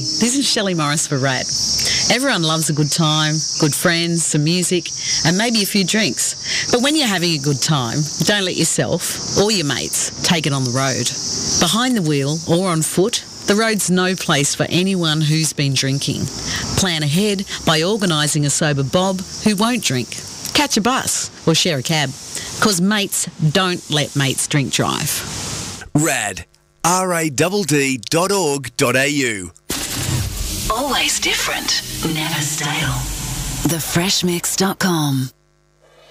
this is Shelley Morris for RAD. Everyone loves a good time, good friends, some music, and maybe a few drinks. But when you're having a good time, don't let yourself or your mates take it on the road. Behind the wheel or on foot, the road's no place for anyone who's been drinking. Plan ahead by organising a sober bob who won't drink. Catch a bus or share a cab, because mates don't let mates drink drive. RAD. RADD.org.au. Always different, never stale. Thefreshmix.com